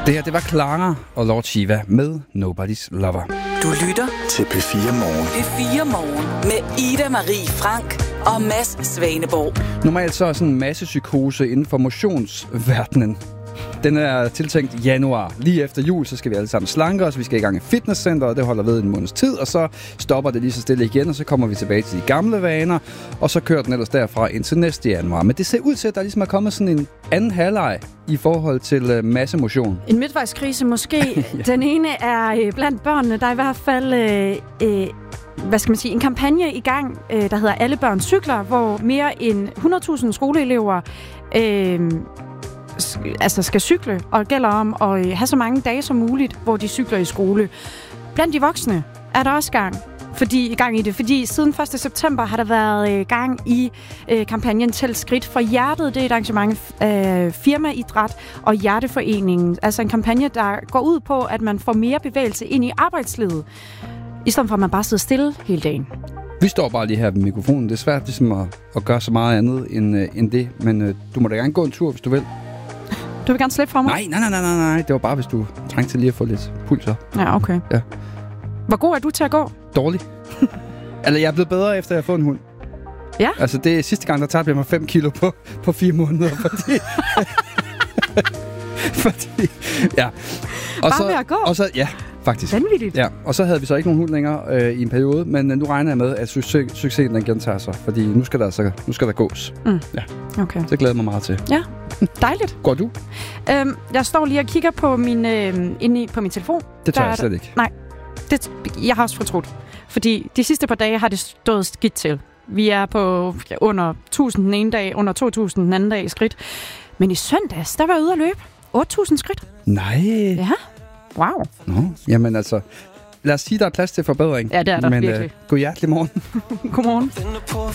Det her, det var Clara og Lord Shiva med Nobody's Lover. Du lytter til P4 Morgen. P4 Morgen med Ida Marie Frank og Mads Svaneborg. Normalt så er sådan en massepsykose inden for motionsverdenen. Den er tiltænkt januar. Lige efter jul, så skal vi alle sammen slanke os. Vi skal i gang i fitnesscenter, og det holder ved en måneds tid. Og så stopper det lige så stille igen, og så kommer vi tilbage til de gamle vaner. Og så kører den ellers derfra indtil næste januar. Men det ser ud til, at der ligesom er kommet sådan en anden halvleg i forhold til massemotion. En midtvejskrise måske. Ja. Den ene er blandt børnene. Der er i hvert fald en kampagne i gang, der hedder Alle børn cykler, hvor mere end 100.000 skoleelever skal cykle, og det gælder om at have så mange dage som muligt, hvor de cykler i skole. Blandt de voksne er der også gang i det, fordi siden 1. september har der været gang i kampagnen Tæl skridt for hjertet. Det er et arrangement af Firmaidræt og Hjerteforeningen. Altså en kampagne, der går ud på, at man får mere bevægelse ind i arbejdslivet, i stedet for at man bare sidder stille hele dagen. Vi står bare lige her ved mikrofonen. Det er svært ligesom at gøre så meget andet end det, men du må da gerne gå en tur, hvis du vil. Du vil gerne slippe fra mig? Nej. Det var bare, hvis du trængte til lige at få lidt puls op. Ja, okay. Ja. Hvor god er du til at gå? Dårlig. Altså, jeg er blevet bedre, efter jeg har fået en hund. Ja? Altså, det er sidste gang, der tabte jeg mig 5 kilo på 4 måneder, fordi ja. Og bare ved at gå? Og så, ja, faktisk. Vanvittigt. Ja, og så havde vi så ikke nogen hund længere i en periode, men nu regner jeg med, at succesen den gentager sig, fordi nu skal der gås. Ja. Okay. Det glæder jeg mig meget til. Ja, dejligt. Går du? Jeg står lige og kigger på på min telefon. Det tør jeg slet ikke. Nej, jeg har også fortrudt. Fordi de sidste par dage har det stået skidt til. Vi er på under 1.000 den ene dag, under 2.000 den anden dag i skridt. Men i søndags, der var jeg ude at løbe 8.000 skridt. Nej. Ja. Wow. Nå, jamen altså, lad os sige, der er plads til forbedring. Ja, det er der men, virkelig. God hjertelig morgen. Godmorgen.